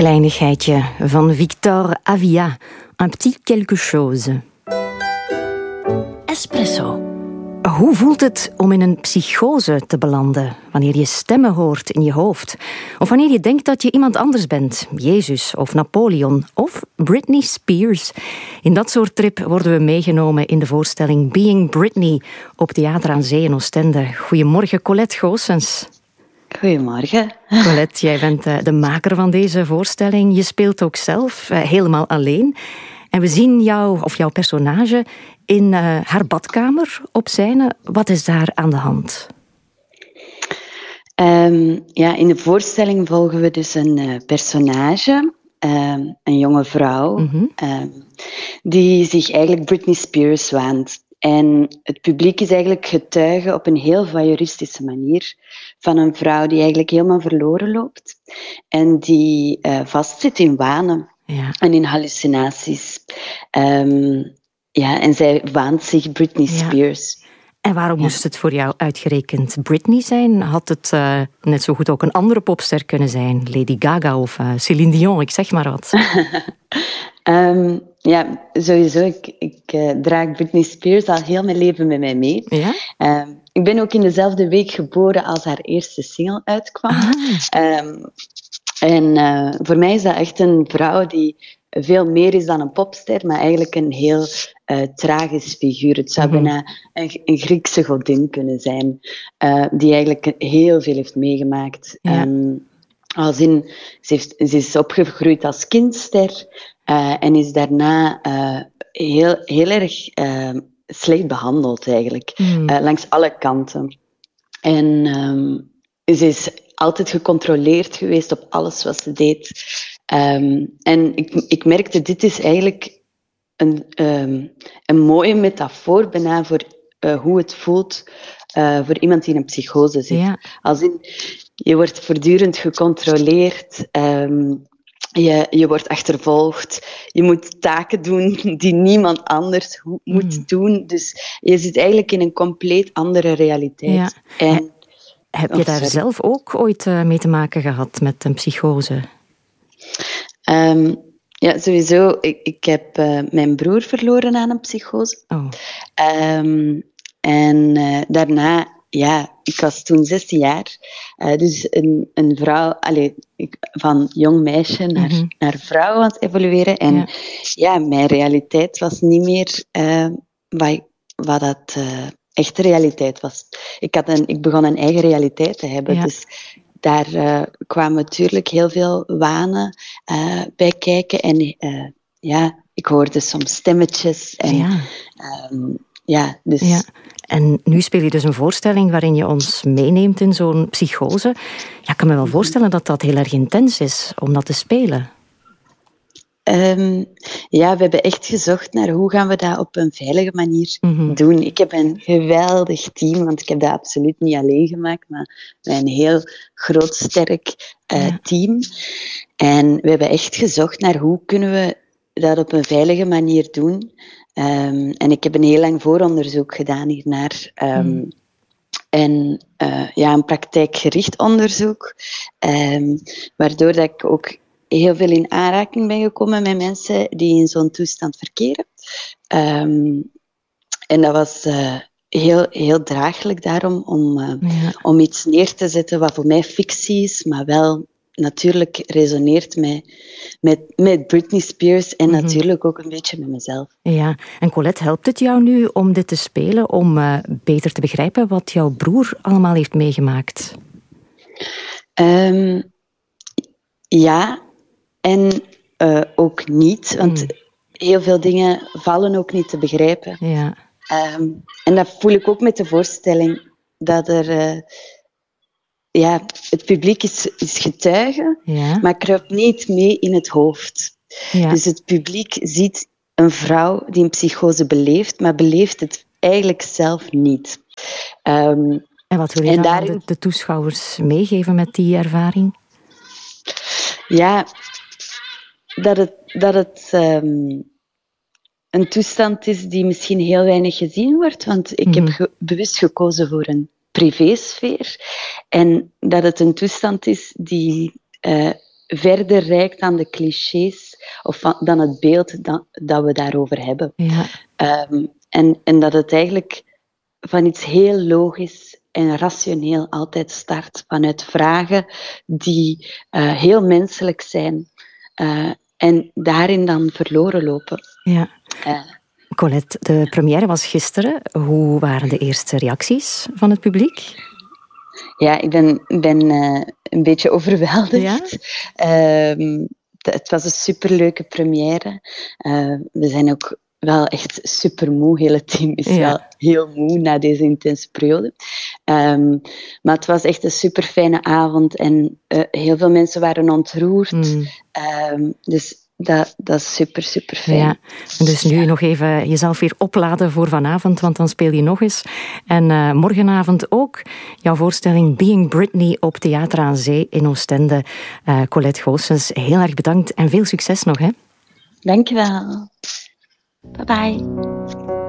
kleinigheidje van Victor Avia. Un petit quelque chose. Espresso. Hoe voelt het om in een psychose te belanden? Wanneer je stemmen hoort in je hoofd. Of wanneer je denkt dat je iemand anders bent. Jezus of Napoleon of Britney Spears. In dat soort trip worden we meegenomen in de voorstelling Being Britney op Theater aan Zee in Oostende. Goedemorgen, Colette Goossens. Goedemorgen. Colette, jij bent de maker van deze voorstelling. Je speelt ook zelf helemaal alleen. En we zien jou, of jouw personage, in haar badkamer op scène. Wat is daar aan de hand? In de voorstelling volgen we dus een personage, een jonge vrouw, die zich eigenlijk Britney Spears waant. En het publiek is eigenlijk getuige op een heel voyeuristische manier van een vrouw die eigenlijk helemaal verloren loopt en die vastzit in wanen en in hallucinaties. En zij waant zich Britney Spears. En waarom moest het voor jou uitgerekend Britney zijn? Had het net zo goed ook een andere popster kunnen zijn? Lady Gaga of Céline Dion, ik zeg maar wat. Sowieso. Ik draag Britney Spears al heel mijn leven met mij mee. Ja? Ik ben ook in dezelfde week geboren als haar eerste single uitkwam. Voor mij is dat echt een vrouw die veel meer is dan een popster, maar eigenlijk een heel tragisch figuur. Het zou bijna een Griekse godin kunnen zijn, die eigenlijk heel veel heeft meegemaakt. Ja. Ze is opgegroeid als kindster en is daarna heel erg slecht behandeld eigenlijk, langs alle kanten. En ze is altijd gecontroleerd geweest op alles wat ze deed. En ik merkte, dit is eigenlijk een mooie metafoor bijna voor hoe het voelt voor iemand die in een psychose zit. Ja. Als in, je wordt voortdurend gecontroleerd, je wordt achtervolgd, je moet taken doen die niemand anders moet doen. Dus je zit eigenlijk in een compleet andere realiteit. Ja. En, heb je daar zelf ook ooit mee te maken gehad met een psychose? Ja, sowieso. Ik heb mijn broer verloren aan een psychose. Oh. Daarna, ik was toen 16 jaar. Dus een vrouw, van jong meisje naar vrouw aan het evolueren. En mijn realiteit was niet meer wat dat echte realiteit was. Ik begon een eigen realiteit te hebben. Ja. Dus daar kwamen natuurlijk heel veel wanen bij kijken. En ik hoorde soms stemmetjes. En, En nu speel je dus een voorstelling waarin je ons meeneemt in zo'n psychose. Ja, ik kan me wel voorstellen dat dat heel erg intens is om dat te spelen. We hebben echt gezocht naar hoe gaan we dat op een veilige manier doen. Ik heb een geweldig team, want ik heb dat absoluut niet alleen gemaakt, maar een heel groot, sterk team. En we hebben echt gezocht naar hoe kunnen we dat op een veilige manier doen. En ik heb een heel lang vooronderzoek gedaan hiernaar. Een praktijkgericht onderzoek, waardoor dat ik ook heel veel in aanraking ben gekomen met mensen die in zo'n toestand verkeren. En dat was heel, heel draaglijk daarom om iets neer te zetten wat voor mij fictie is, maar wel natuurlijk resoneert met Britney Spears en natuurlijk ook een beetje met mezelf. Ja, en Colette, helpt het jou nu om dit te spelen, om beter te begrijpen wat jouw broer allemaal heeft meegemaakt? Ja, en ook niet, want heel veel dingen vallen ook niet te begrijpen. Ja. En dat voel ik ook met de voorstelling, dat er... het publiek is getuige, maar kruipt niet mee in het hoofd. Ja. Dus het publiek ziet een vrouw die een psychose beleeft, maar beleeft het eigenlijk zelf niet. En wat wil je dan aan de toeschouwers meegeven met die ervaring? Ja, dat het een toestand is die misschien heel weinig gezien wordt, want ik heb bewust gekozen voor een privésfeer. En dat het een toestand is die verder reikt dan de clichés of dan het beeld dat we daarover hebben. Ja. En dat het eigenlijk van iets heel logisch en rationeel altijd start, vanuit vragen die heel menselijk zijn en daarin dan verloren lopen. Ja. Colette, de première was gisteren. Hoe waren de eerste reacties van het publiek? Ja, ik ben een beetje overweldigd. Ja? Het was een superleuke première. We zijn ook wel echt super moe. Het hele team is wel heel moe na deze intense periode. Maar het was echt een super fijne avond en heel veel mensen waren ontroerd. Dus dat is super, super fijn. Ja. En dus nu nog even jezelf weer opladen voor vanavond, want dan speel je nog eens. En morgenavond ook jouw voorstelling Being Britney op Theater aan Zee in Oostende. Colette Goossens, heel erg bedankt en veel succes nog. Hè? Dank je wel. Bye bye.